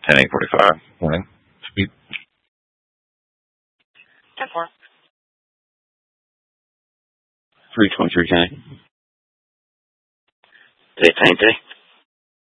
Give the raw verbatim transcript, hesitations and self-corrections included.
ten eight forty-five. Morning. Speed. ten four. three twenty-three, Kenny. Today, time today.